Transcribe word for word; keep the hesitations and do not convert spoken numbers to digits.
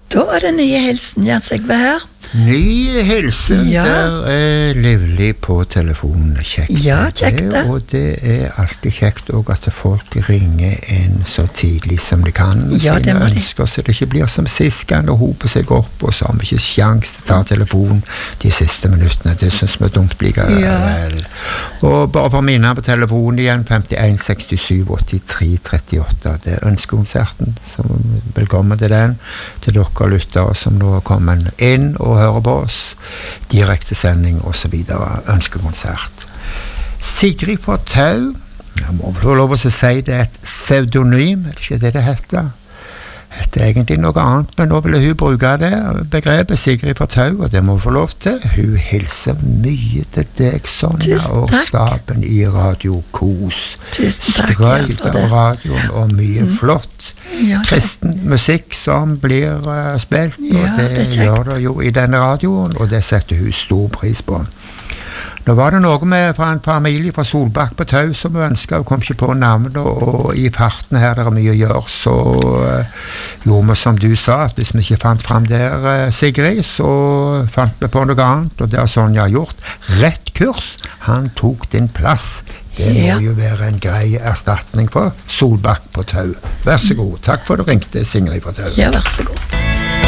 Da er det nye hilsen, Jens Sigve her. Ny hilsen, Ja. der er livlig på telefonen. Kjekt. Ja, kjekt det. Og det er alltid kjekt også at folk ringer inn så tidlig som de kan. Ja, det sine må de. ønsker, så det ikke blir som sist gang det hoper seg opp, og så har vi ikke sjans til å ta telefonen de siste minuttene. Det synes vi er dumt likevel. Og bare for å minne på telefonen igjen, femtien sekstisju åttitre trettiåtte. Det er ønskekonserten, så velkommen til den, til dere lyttere som nå har kommet inn og hører på oss, direkte sending og så videre, ønskekonsert. Sigrid fra Tau, jeg må vel få lov å si det er et pseudonym, er det ikke det det heter? Det er egentlig noe annet, men nå vil hun bruke det begrepet Sigrid fra Tau, og det må hun få lov til. Hun hilser mye til deg, Sonja, og staben i Radio Kos. Tusen takk, ja, for Skrøyt det. av radioen og mye mm. flott. Ja, Kristen musikk som blir uh, spilt, Ja, og det, det er kjekt. gjør det jo i denne radioen, og det setter hun stor pris på. Nå var det noe med fra en familie fra Solbakk på Tau som vi ønsket, og kom ikke på navnet, og, og i farten her det er mye å gjøre, så uh, gjorde vi som du sa, at hvis vi ikke fant frem der, uh, Sigrid, så fant vi på noe annet, og det har Sonja gjort. Rett kurs, han tok din plass. Det må Ja. jo være en grei erstatning for Solbakk på Tau. Vær så god. Takk for at du ringte, Sigrid fra Tau. Ja, vær så god.